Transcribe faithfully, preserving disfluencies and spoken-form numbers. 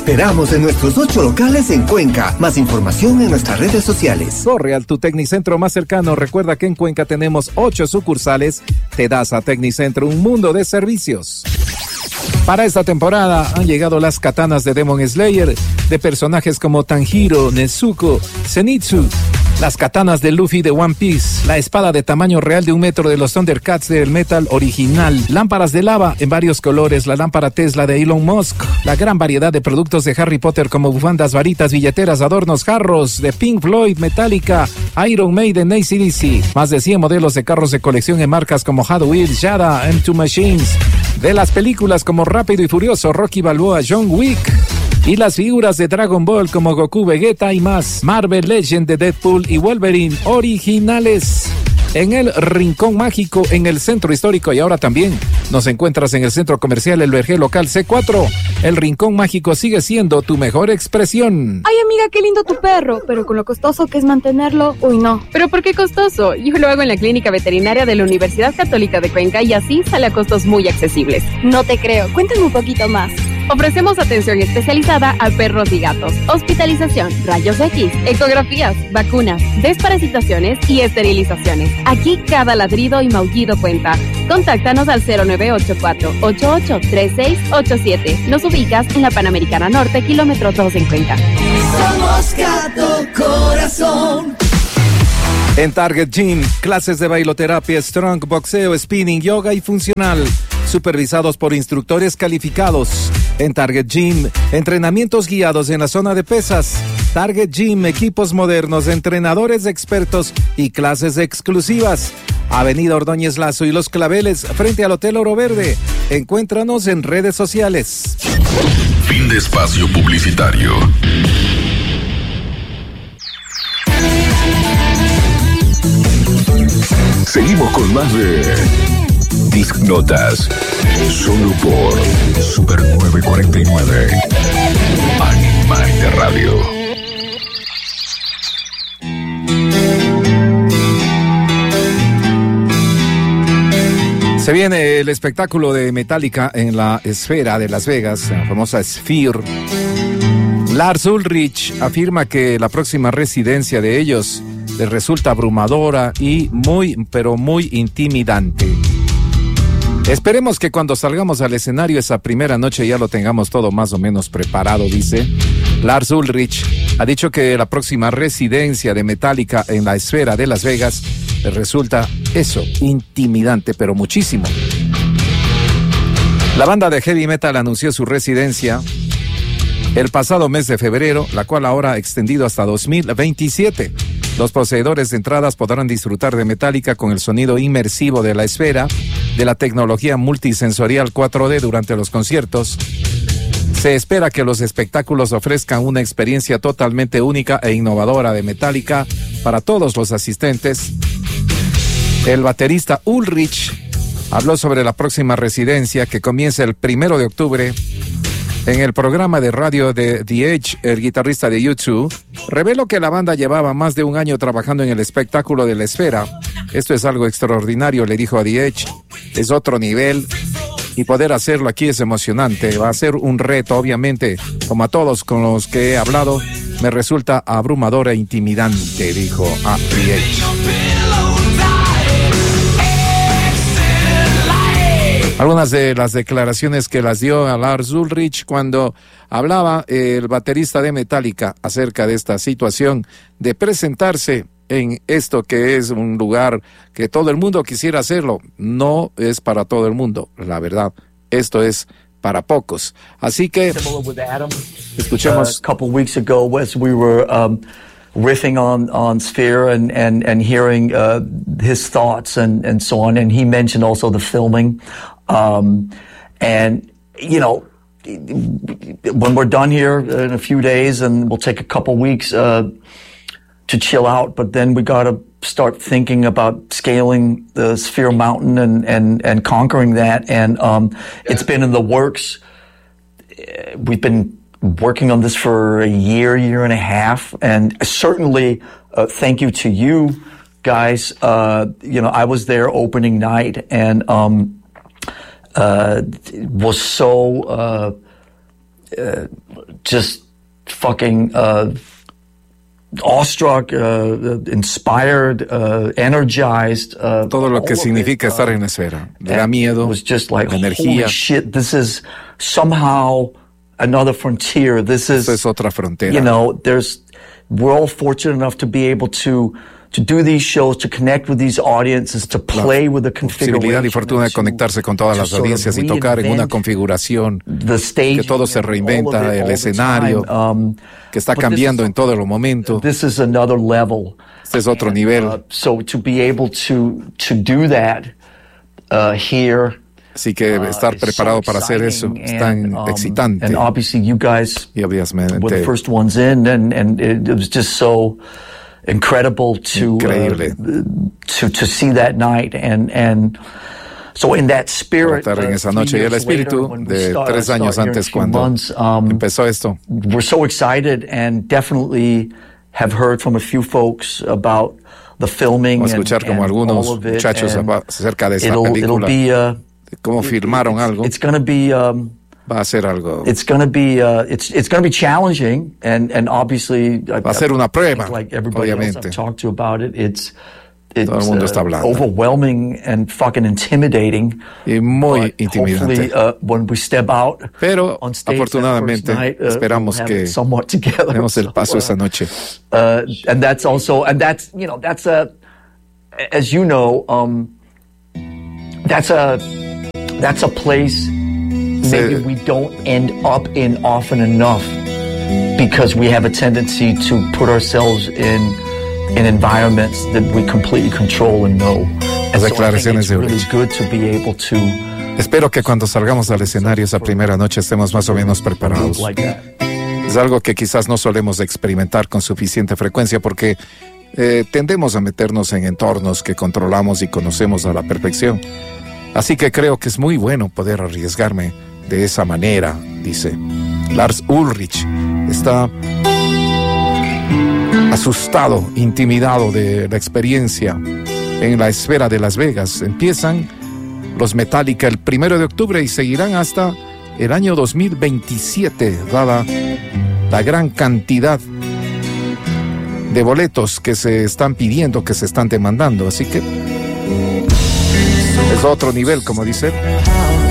esperamos en nuestros ocho locales en Cuenca. Más información en nuestras redes sociales. Corre al tu Tecnicentro más cercano. Recuerda que en Cuenca tenemos ocho sucursales. Tedasa Tecnicentro, un mundo de servicios. Para esta temporada han llegado las katanas de Demon Slayer, de personajes como Tanjiro, Nezuko, Zenitsu, las katanas de Luffy de One Piece, la espada de tamaño real de un metro de los Thundercats del Metal original, lámparas de lava en varios colores, la lámpara Tesla de Elon Musk, la gran variedad de productos de Harry Potter como bufandas, varitas, billeteras, adornos, jarros de Pink Floyd, Metallica, Iron Maiden, A C D C, más de cien modelos de carros de colección en marcas como Hot Wheels, Yada, M dos Machines, de las películas como Rápido y Furioso, Rocky Balboa, John Wick, y las figuras de Dragon Ball como Goku, Vegeta y más. Marvel Legend de Deadpool y Wolverine originales. En el Rincón Mágico, en el Centro Histórico, y ahora también nos encuentras en el Centro Comercial El Vergel Local C cuatro. El Rincón Mágico sigue siendo tu mejor expresión. Ay, amiga, qué lindo tu perro, pero con lo costoso que es mantenerlo, uy, no. ¿Pero por qué costoso? Yo lo hago en la Clínica Veterinaria de la Universidad Católica de Cuenca y así sale a costos muy accesibles. No te creo, cuéntame un poquito más. Ofrecemos atención especializada a perros y gatos, hospitalización, rayos X, ecografías, vacunas, desparasitaciones y esterilizaciones. Aquí cada ladrido y maullido cuenta. Contáctanos al cero nueve ocho cuatro, ocho ocho tres seis ocho siete. Nos ubicas en la Panamericana Norte, kilómetro dos en Cuenca. Somos Gato Corazón. En Target Gym, clases de bailoterapia, strong, boxeo, spinning, yoga y funcional, supervisados por instructores calificados. En Target Gym, entrenamientos guiados en la zona de pesas. Target Gym, equipos modernos, entrenadores expertos y clases exclusivas. Avenida Ordóñez Lazo y Los Claveles, frente al Hotel Oro Verde. Encuéntranos en redes sociales. Fin de espacio publicitario. Seguimos con más de Disc Notas, solo por Super nueve cuarenta y nueve, Animal de Radio. Se viene el espectáculo de Metallica en la esfera de Las Vegas, la famosa Sphere. Lars Ulrich afirma que la próxima residencia de ellos les resulta abrumadora y muy, pero muy intimidante. Esperemos que cuando salgamos al escenario esa primera noche ya lo tengamos todo más o menos preparado, dice. Lars Ulrich ha dicho que la próxima residencia de Metallica en la esfera de Las Vegas les resulta eso, intimidante, pero muchísimo. La banda de heavy metal anunció su residencia el pasado mes de febrero, la cual ahora ha extendido hasta dos mil veintisiete. Los poseedores de entradas podrán disfrutar de Metallica con el sonido inmersivo de la esfera, de la tecnología multisensorial cuatro D durante los conciertos. Se espera que los espectáculos ofrezcan una experiencia totalmente única e innovadora de Metallica para todos los asistentes. El baterista Ulrich habló sobre la próxima residencia que comienza el primero de octubre. En el programa de radio de The Edge, el guitarrista de U dos reveló que la banda llevaba más de un año trabajando en el espectáculo de la esfera. Esto es algo extraordinario, le dijo a The Edge. Es otro nivel y poder hacerlo aquí es emocionante. Va a ser un reto, obviamente, como a todos con los que he hablado, me resulta abrumador e intimidante, dijo a The Edge. Algunas de las declaraciones que las dio a Lars Ulrich cuando hablaba el baterista de Metallica acerca de esta situación de presentarse en esto que es un lugar que todo el mundo quisiera hacerlo. No es para todo el mundo, la verdad. Esto es para pocos. Así que escuchemos. Uh, a couple weeks ago, as we were um, riffing on on Sphere and and and hearing uh, his thoughts and and so on, and he mentioned also the filming. Um, and, you know, when we're done here in a few days and we'll take a couple weeks, uh, to chill out, but then we gotta start thinking about scaling the Sphere Mountain and, and, and conquering that. And, um, yeah. It's been in the works. We've been working on this for a year, year and a half. And certainly, uh, thank you to you guys. Uh, you know, I was there opening night and, um, Uh, was so uh, uh, just fucking uh, awestruck, uh, inspired, uh, energized. Uh, Todo lo que significa it, estar uh, en la esfera. Le da miedo, was just like, energía. Holy shit, this is somehow another frontier. This is, Esto es otra frontera. You know, there's, we're all fortunate enough to be able to to do these shows, to connect with these audiences, to play with the configuration. Posibilidad y fortuna de conectarse con todas las audiencias y tocar en una configuración que todo se reinventa, el escenario um, que está cambiando en todo el momento. This is another level. Este es otro nivel. Uh, so to be able to to do that uh, here. Así que estar uh, preparado so para hacer eso es tan um, excitante. And obviously you guys y obviamente were the first ones in, and and it, it was just so incredible to uh, to to see that night, and and so in that spirit, estar en esa noche y el espíritu de tres años antes cuando months, um, empezó esto. We're so excited, and definitely have heard from a few folks about the filming. Vamos a escuchar and, como and algunos muchachos acerca de esa it'll, película. It'll be, uh, cómo filmaron it's, algo. It's going to be. Um, Va a ser algo. It's going to be uh, it's it's going to be challenging, and and obviously va a ser una prueba. Like everybody obviamente. else I've talked to about it, it's it's Todo el mundo está uh, overwhelming and fucking intimidating. Y muy intimidante. Hopefully, uh, when we step out Pero on stage afortunadamente night, uh, esperamos we'll que demos el paso so, esa noche. Uh, and that's also and that's you know that's a as you know um, that's a that's a place. Maybe we don't end up in often enough because we have a tendency to put ourselves in in environments that we completely control and know. And Las so I think it's de really good to be able to. Espero que cuando salgamos al escenario esa primera noche estemos más o menos preparados. Es algo que quizás no solemos experimentar con suficiente frecuencia porque eh, tendemos a meternos en entornos que controlamos y conocemos a la perfección. Así que creo que es muy bueno poder arriesgarme de esa manera, dice. Lars Ulrich está asustado, intimidado de la experiencia en la esfera de Las Vegas. Empiezan los Metallica el primero de octubre y seguirán hasta el año dos mil veintisiete, dada la gran cantidad de boletos que se están pidiendo, que se están demandando. Así que es otro nivel, como dice.